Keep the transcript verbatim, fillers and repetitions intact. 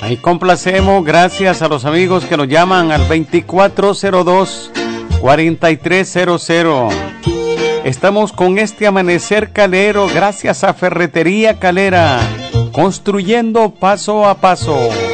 Ahí complacemos, gracias a los amigos que nos llaman al veinticuatro cero dos, cuarenta y tres cero cero. Estamos con este amanecer calero gracias a Ferretería Calera, construyendo paso a paso.